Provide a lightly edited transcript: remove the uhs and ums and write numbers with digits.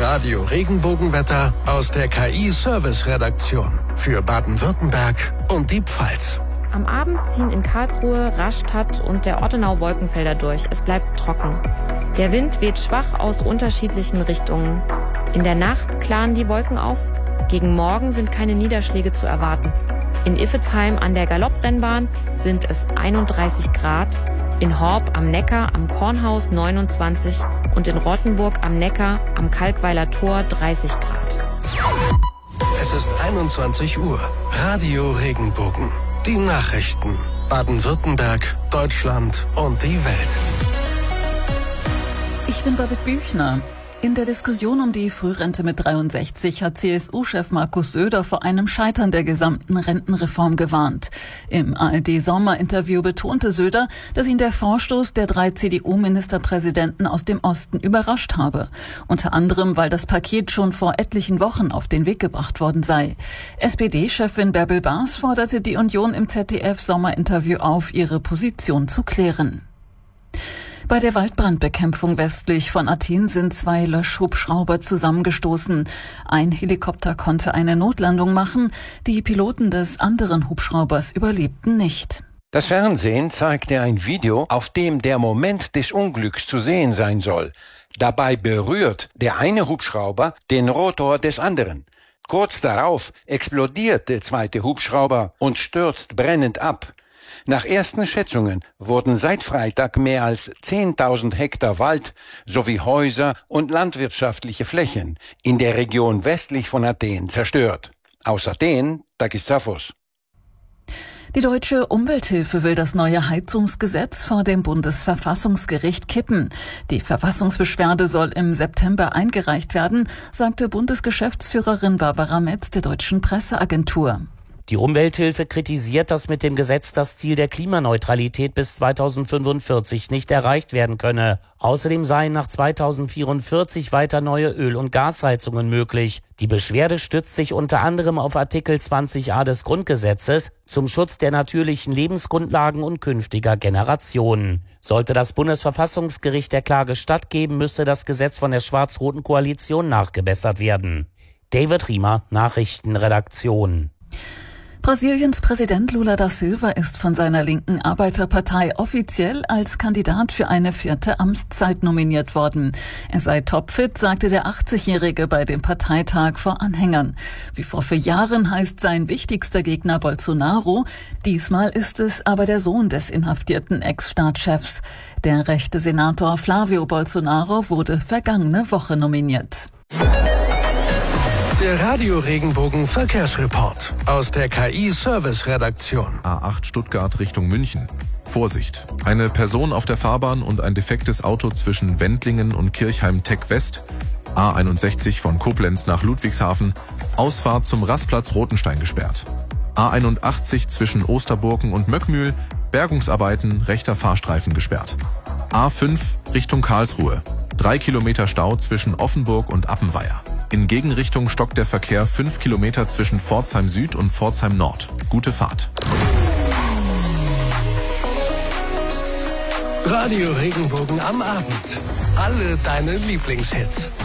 Radio Regenbogenwetter aus der KI-Service-Redaktion für Baden-Württemberg und die Pfalz. Am Abend ziehen in Karlsruhe, Rastatt und der Ortenau Wolkenfelder durch. Es bleibt trocken. Der Wind weht schwach aus unterschiedlichen Richtungen. In der Nacht klaren die Wolken auf. Gegen Morgen sind keine Niederschläge zu erwarten. In Iffezheim an der Galopprennbahn sind es 31 Grad, in Horb am Neckar am Kornhaus 29 und in Rottenburg am Neckar am Kalkweiler Tor 30 Grad. Es ist 21 Uhr. Radio Regenbogen. Die Nachrichten. Baden-Württemberg, Deutschland und die Welt. Ich bin Babette Büchner. In der Diskussion um die Frührente mit 63 hat CSU-Chef Markus Söder vor einem Scheitern der gesamten Rentenreform gewarnt. Im ARD-Sommerinterview betonte Söder, dass ihn der Vorstoß der 3 CDU-Ministerpräsidenten aus dem Osten überrascht habe. Unter anderem, weil das Paket schon vor etlichen Wochen auf den Weg gebracht worden sei. SPD-Chefin Bärbel Baas forderte die Union im ZDF-Sommerinterview auf, ihre Position zu klären. Bei der Waldbrandbekämpfung westlich von Athen sind 2 Löschhubschrauber zusammengestoßen. Ein Helikopter konnte eine Notlandung machen. Die Piloten des anderen Hubschraubers überlebten nicht. Das Fernsehen zeigte ein Video, auf dem der Moment des Unglücks zu sehen sein soll. Dabei berührt der eine Hubschrauber den Rotor des anderen. Kurz darauf explodiert der zweite Hubschrauber und stürzt brennend ab. Nach ersten Schätzungen wurden seit Freitag mehr als 10.000 Hektar Wald sowie Häuser und landwirtschaftliche Flächen in der Region westlich von Athen zerstört. Aus Athen, Takis Zaphos. Die Deutsche Umwelthilfe will das neue Heizungsgesetz vor dem Bundesverfassungsgericht kippen. Die Verfassungsbeschwerde soll im September eingereicht werden, sagte Bundesgeschäftsführerin Barbara Metz der Deutschen Presseagentur. Die Umwelthilfe kritisiert, dass mit dem Gesetz das Ziel der Klimaneutralität bis 2045 nicht erreicht werden könne. Außerdem seien nach 2044 weiter neue Öl- und Gasheizungen möglich. Die Beschwerde stützt sich unter anderem auf Artikel 20a des Grundgesetzes zum Schutz der natürlichen Lebensgrundlagen und künftiger Generationen. Sollte das Bundesverfassungsgericht der Klage stattgeben, müsste das Gesetz von der schwarz-roten Koalition nachgebessert werden. David Riemer, Nachrichtenredaktion. Brasiliens Präsident Lula da Silva ist von seiner linken Arbeiterpartei offiziell als Kandidat für eine 4. Amtszeit nominiert worden. Er sei topfit, sagte der 80-Jährige bei dem Parteitag vor Anhängern. Wie vor 4 Jahren heißt sein wichtigster Gegner Bolsonaro. Diesmal ist es aber der Sohn des inhaftierten Ex-Staatschefs. Der rechte Senator Flávio Bolsonaro wurde vergangene Woche nominiert. Der Radio Regenbogen Verkehrsreport aus der KI-Service-Redaktion. A8 Stuttgart Richtung München. Vorsicht! Eine Person auf der Fahrbahn und ein defektes Auto zwischen Wendlingen und Kirchheim-Teck West. A61 von Koblenz nach Ludwigshafen. Ausfahrt zum Rastplatz Rotenstein gesperrt. A81 zwischen Osterburken und Möckmühl. Bergungsarbeiten, rechter Fahrstreifen gesperrt. A5 Richtung Karlsruhe. 3 Kilometer Stau zwischen Offenburg und Appenweier. In Gegenrichtung stockt der Verkehr 5 Kilometer zwischen Pforzheim Süd und Pforzheim Nord. Gute Fahrt. Radio Regenbogen am Abend. Alle deine Lieblingshits.